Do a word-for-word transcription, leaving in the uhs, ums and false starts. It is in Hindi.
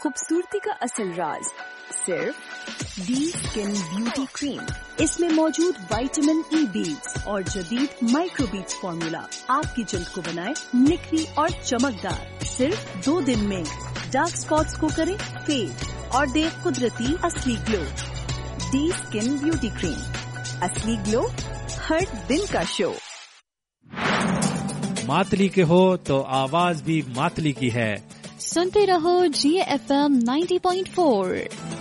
खूबसूरती का असल राज सिर्फ डी स्किन ब्यूटी क्रीम। इसमें मौजूद विटामिन ई बीड्स और जदीद माइक्रो बीड्स फॉर्मूला आपकी जल्द को बनाए निखरी और चमकदार। सिर्फ दो दिन में डार्क स्पॉट्स को करे फेड और दे कुदरती असली glow. D skin beauty cream, असली ग्लो हर दिन का शो। मातली के हो तो आवाज भी मातली की है। सुनते रहो जी F M ninety point four.